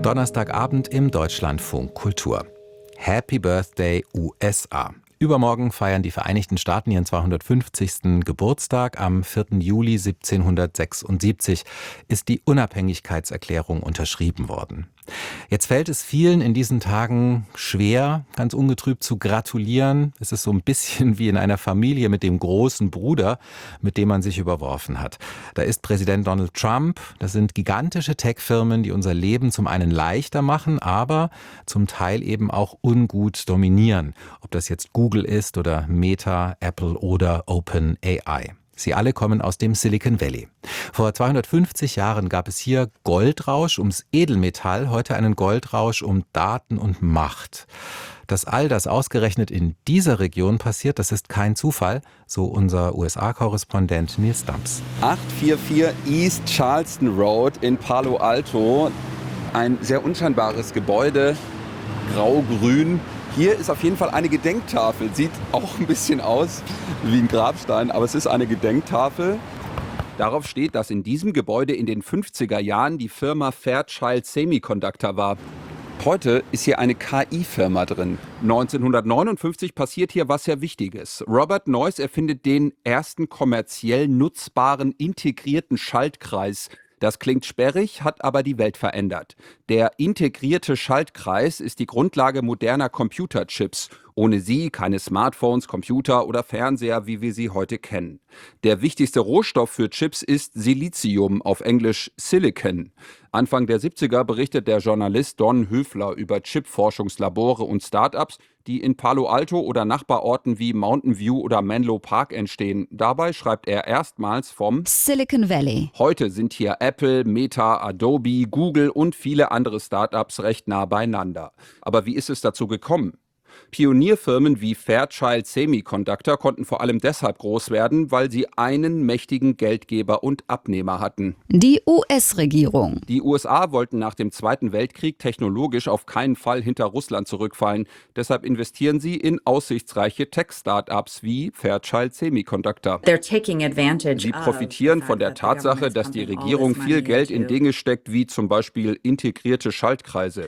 Donnerstagabend im Deutschlandfunk Kultur. Happy Birthday USA. Übermorgen feiern die Vereinigten Staaten ihren 250. Geburtstag. Am 4. Juli 1776 ist die Unabhängigkeitserklärung unterschrieben worden. Jetzt fällt es vielen in diesen Tagen schwer, ganz ungetrübt zu gratulieren. Es ist so ein bisschen wie in einer Familie mit dem großen Bruder, mit dem man sich überworfen hat. Da ist Präsident Donald Trump. Das sind gigantische Tech-Firmen, die unser Leben zum einen leichter machen, aber zum Teil eben auch ungut dominieren. Ob das jetzt Google ist oder Meta, Apple oder OpenAI. Sie alle kommen aus dem Silicon Valley. Vor 250 Jahren gab es hier Goldrausch ums Edelmetall, heute einen Goldrausch um Daten und Macht. Dass all das ausgerechnet in dieser Region passiert, das ist kein Zufall, so unser USA-Korrespondent Nils Dams. 844 East Charleston Road in Palo Alto. Ein sehr unscheinbares Gebäude, grau-grün. Hier ist auf jeden Fall eine Gedenktafel. Sieht auch ein bisschen aus wie ein Grabstein, aber es ist eine Gedenktafel. Darauf steht, dass in diesem Gebäude in den 50er Jahren die Firma Fairchild Semiconductor war. Heute ist hier eine KI-Firma drin. 1959 passiert hier was sehr Wichtiges. Robert Noyce erfindet den ersten kommerziell nutzbaren integrierten Schaltkreis. Das klingt sperrig, hat aber die Welt verändert. Der integrierte Schaltkreis ist die Grundlage moderner Computerchips. Ohne sie keine Smartphones, Computer oder Fernseher, wie wir sie heute kennen. Der wichtigste Rohstoff für Chips ist Silizium, auf Englisch Silicon. Anfang der 70er berichtet der Journalist Don Höfler über Chip-Forschungslabore und Start-ups, die in Palo Alto oder Nachbarorten wie Mountain View oder Menlo Park entstehen. Dabei schreibt er erstmals vom Silicon Valley. Heute sind hier Apple, Meta, Adobe, Google und viele andere Start-ups recht nah beieinander. Aber wie ist es dazu gekommen? Pionierfirmen wie Fairchild Semiconductor konnten vor allem deshalb groß werden, weil sie einen mächtigen Geldgeber und Abnehmer hatten. Die US-Regierung. Die USA wollten nach dem Zweiten Weltkrieg technologisch auf keinen Fall hinter Russland zurückfallen. Deshalb investieren sie in aussichtsreiche Tech-Startups wie Fairchild Semiconductor. Sie profitieren von der Tatsache, dass die Regierung viel Geld in Dinge steckt, wie zum Beispiel integrierte Schaltkreise.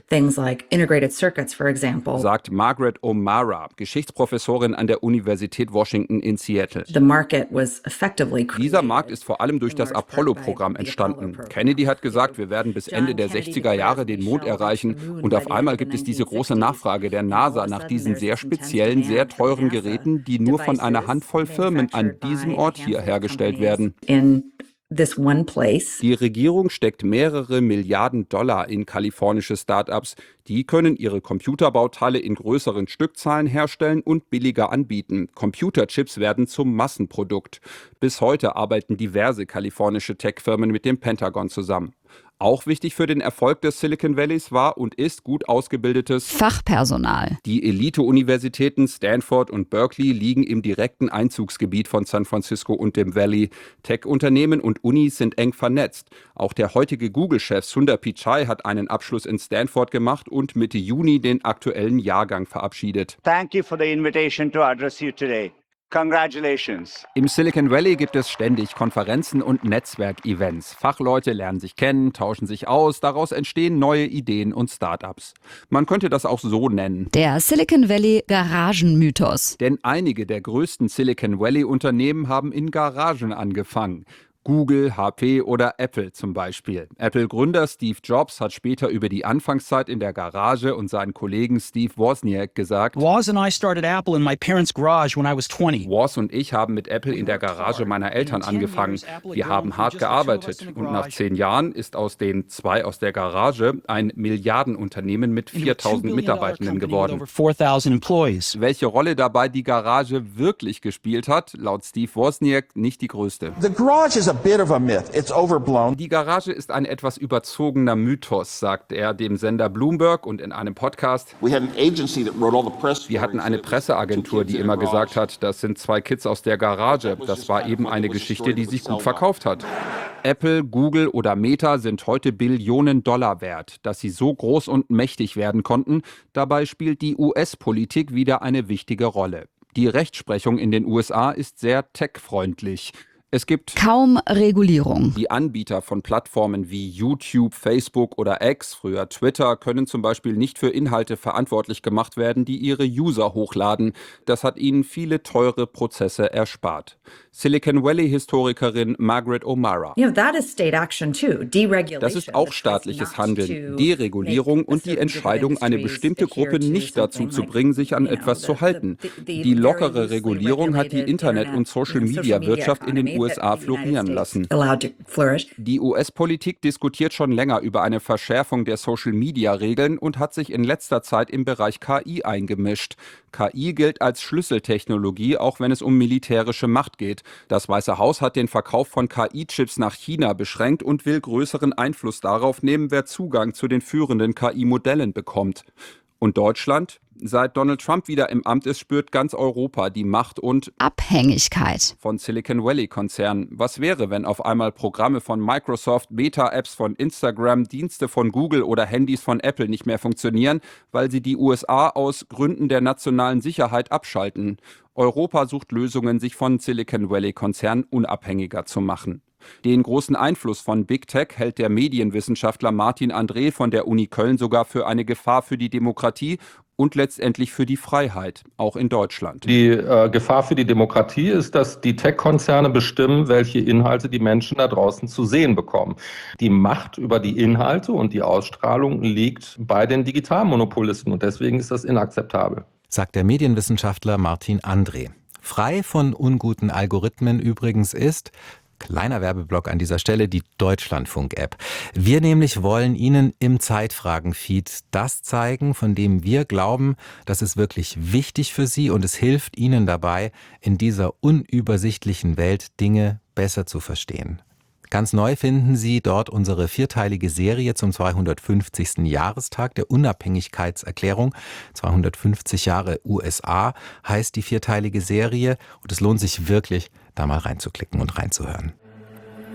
Sagt Margaret O'Mara, Geschichtsprofessorin an der Universität Washington in Seattle. Dieser Markt ist vor allem durch das Apollo-Programm entstanden. Kennedy hat gesagt, wir werden bis Ende der 60er Jahre den Mond erreichen und auf einmal gibt es diese große Nachfrage der NASA nach diesen sehr speziellen, sehr teuren Geräten, die nur von einer Handvoll Firmen an diesem Ort hier hergestellt werden. Die Regierung steckt mehrere Milliarden Dollar in kalifornische Start-ups. Die können ihre Computerbauteile in größeren Stückzahlen herstellen und billiger anbieten. Computerchips werden zum Massenprodukt. Bis heute arbeiten diverse kalifornische Tech-Firmen mit dem Pentagon zusammen. Auch wichtig für den Erfolg des Silicon Valleys war und ist gut ausgebildetes Fachpersonal. Die Elite-Universitäten Stanford und Berkeley liegen im direkten Einzugsgebiet von San Francisco und dem Valley. Tech-Unternehmen und Unis sind eng vernetzt. Auch der heutige Google-Chef Sundar Pichai hat einen Abschluss in Stanford gemacht und Mitte Juni den aktuellen Jahrgang verabschiedet. Thank you for the invitation to address you today. Congratulations. Im Silicon Valley gibt es ständig Konferenzen und Netzwerkevents. Fachleute lernen sich kennen, tauschen sich aus, daraus entstehen neue Ideen und Startups. Man könnte das auch so nennen. Der Silicon Valley Garagenmythos. Denn einige der größten Silicon Valley Unternehmen haben in Garagen angefangen. Google, HP oder Apple zum Beispiel. Apple-Gründer Steve Jobs hat später über die Anfangszeit in der Garage und seinen Kollegen Steve Wozniak gesagt: Woz and I started Apple in my parents' garage when I was 20. Woz und ich haben mit Apple in der Garage meiner Eltern angefangen. Wir haben hart gearbeitet und nach 10 Jahren ist aus den 2 aus der Garage ein Milliardenunternehmen mit 4.000 Mitarbeitenden geworden. Welche Rolle dabei die Garage wirklich gespielt hat, laut Steve Wozniak nicht die größte. The garage is a bit of a myth. It's overblown. Die Garage ist ein etwas überzogener Mythos, sagt er dem Sender Bloomberg und in einem Podcast. Wir hatten eine Presseagentur, die immer gesagt hat, das sind 2 Kids aus der Garage. Das war eben eine Geschichte, die sich gut verkauft hat. Apple, Google oder Meta sind heute Billionen Dollar wert. Dass sie so groß und mächtig werden konnten, dabei spielt die US-Politik wieder eine wichtige Rolle. Die Rechtsprechung in den USA ist sehr tech-freundlich. Es gibt Kaum Regulierung. die Anbieter von Plattformen wie YouTube, Facebook oder X, früher Twitter, können zum Beispiel nicht für Inhalte verantwortlich gemacht werden, die ihre User hochladen. Das hat ihnen viele teure Prozesse erspart. Silicon Valley-Historikerin Margaret O'Mara. Das ist auch staatliches Handeln, Deregulierung und die Entscheidung, eine bestimmte Gruppe nicht dazu zu bringen, sich an etwas zu halten. Die lockere Regulierung hat die Internet- und Social-Media-Wirtschaft in den USA florieren lassen. Die US-Politik diskutiert schon länger über eine Verschärfung der Social-Media-Regeln und hat sich in letzter Zeit im Bereich KI eingemischt. KI gilt als Schlüsseltechnologie, auch wenn es um militärische Macht geht. Das Weiße Haus hat den Verkauf von KI-Chips nach China beschränkt und will größeren Einfluss darauf nehmen, wer Zugang zu den führenden KI-Modellen bekommt. Und Deutschland? Seit Donald Trump wieder im Amt ist, spürt ganz Europa die Macht und Abhängigkeit von Silicon Valley-Konzernen. Was wäre, wenn auf einmal Programme von Microsoft, Meta-Apps von Instagram, Dienste von Google oder Handys von Apple nicht mehr funktionieren, weil sie die USA aus Gründen der nationalen Sicherheit abschalten? Europa sucht Lösungen, sich von Silicon Valley-Konzernen unabhängiger zu machen. Den großen Einfluss von Big Tech hält der Medienwissenschaftler Martin André von der Uni Köln sogar für eine Gefahr für die Demokratie und letztendlich für die Freiheit, auch in Deutschland. Die Gefahr für die Demokratie ist, dass die Tech-Konzerne bestimmen, welche Inhalte die Menschen da draußen zu sehen bekommen. Die Macht über die Inhalte und die Ausstrahlung liegt bei den Digitalmonopolisten und deswegen ist das inakzeptabel, sagt der Medienwissenschaftler Martin André. Frei von unguten Algorithmen übrigens ist, kleiner Werbeblock an dieser Stelle, die Deutschlandfunk-App. Wir nämlich wollen Ihnen im Zeitfragen-Feed das zeigen, von dem wir glauben, das ist wirklich wichtig für Sie und es hilft Ihnen dabei, in dieser unübersichtlichen Welt Dinge besser zu verstehen. Ganz neu finden Sie dort unsere 4-teilige Serie zum 250. Jahrestag der Unabhängigkeitserklärung. 250 Jahre USA heißt die 4-teilige Serie und es lohnt sich wirklich, da mal reinzuklicken und reinzuhören.